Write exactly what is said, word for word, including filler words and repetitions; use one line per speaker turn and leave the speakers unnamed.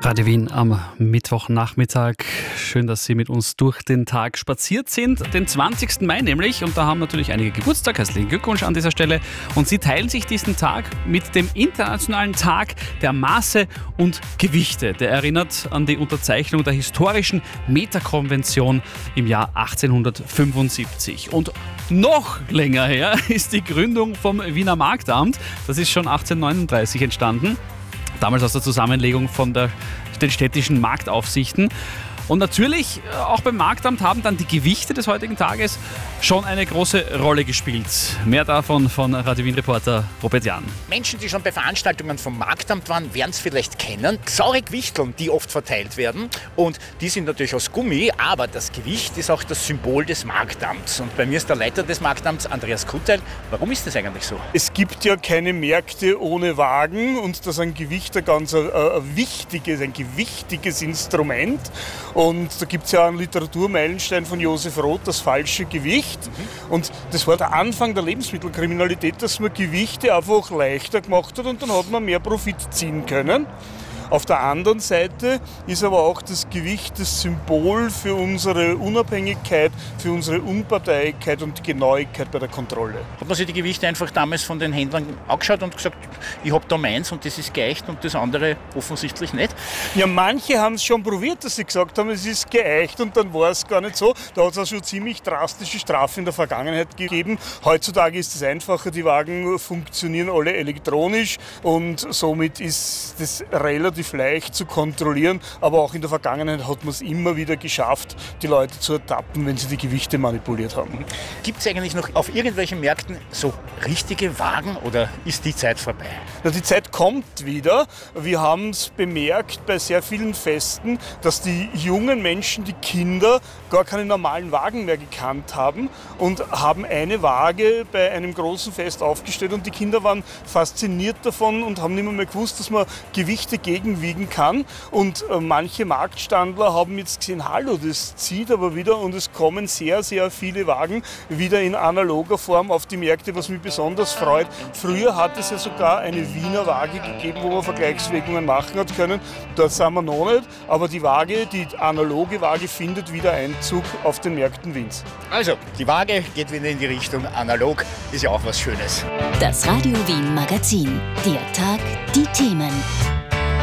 Radio Wien am Mittwochnachmittag. Schön, dass Sie mit uns durch den Tag spaziert sind. Den zwanzigsten Mai nämlich. Und da haben natürlich einige Geburtstag. Herzlichen Glückwunsch an dieser Stelle. Und Sie teilen sich diesen Tag mit dem Internationalen Tag der Maße und Gewichte. Der erinnert an die Unterzeichnung der historischen Meterkonvention im Jahr achtzehnhundertfünfundsiebzig. Und noch länger her ist die Gründung vom Wiener Marktamt. Das ist schon achtzehnhundertneununddreißig entstanden. Damals aus der Zusammenlegung von der, den städtischen Marktaufsichten. Und natürlich, auch beim Marktamt haben dann die Gewichte des heutigen Tages schon eine große Rolle gespielt. Mehr davon von Radio Wien-Reporter Robert Jahn.
Menschen, die schon bei Veranstaltungen vom Marktamt waren, werden es vielleicht kennen. Saure Gewichteln, die oft verteilt werden. Und die sind natürlich aus Gummi, aber das Gewicht ist auch das Symbol des Marktamts. Und bei mir ist der Leiter des Marktamts, Andreas Kutteil. Warum ist das eigentlich so?
Es gibt ja keine Märkte ohne Wagen und das ist ein Gewicht ein ganz ein, ein wichtiges, ein gewichtiges Instrument. Und da gibt es ja einen Literaturmeilenstein von Josef Roth, das falsche Gewicht. Mhm. Und das war der Anfang der Lebensmittelkriminalität, dass man Gewichte einfach leichter gemacht hat und dann hat man mehr Profit ziehen können. Auf der anderen Seite ist aber auch das Gewicht das Symbol für unsere Unabhängigkeit, für unsere Unparteilichkeit und Genauigkeit bei der Kontrolle.
Hat man sich die Gewichte einfach damals von den Händlern angeschaut und gesagt, ich habe da meins und das ist geeicht und das andere offensichtlich nicht?
Ja, manche haben es schon probiert, dass sie gesagt haben, es ist geeicht und dann war es gar nicht so. Da hat es auch schon ziemlich drastische Strafen in der Vergangenheit gegeben. Heutzutage ist es einfacher, die Wagen funktionieren alle elektronisch und somit ist das relativ leicht zu kontrollieren, aber auch in der Vergangenheit hat man es immer wieder geschafft, die Leute zu ertappen, wenn sie die Gewichte manipuliert haben.
Gibt es eigentlich noch auf irgendwelchen Märkten so richtige Wagen oder ist die Zeit vorbei?
Ja, die Zeit kommt wieder. Wir haben es bemerkt bei sehr vielen Festen, dass die jungen Menschen, die Kinder, gar keine normalen Wagen mehr gekannt haben und haben eine Waage bei einem großen Fest aufgestellt und die Kinder waren fasziniert davon und haben nicht mehr, mehr gewusst, dass man Gewichte gegenwiegen kann. Und äh, manche Marktstandler haben jetzt gesehen, hallo, das zieht aber wieder und es kommen sehr, sehr viele Wagen wieder in analoger Form auf die Märkte, was mich besonders freut. Früher hat es ja sogar eine Wiener Waage gegeben, wo man Vergleichswägungen machen hat können. Dort sind wir noch nicht, aber die Waage, die analoge Waage findet wieder Einzug auf den Märkten Wiens.
Also, die Waage geht wieder in die Richtung analog, ist ja auch was Schönes.
Das Radio Wien Magazin, der Tag, die Themen.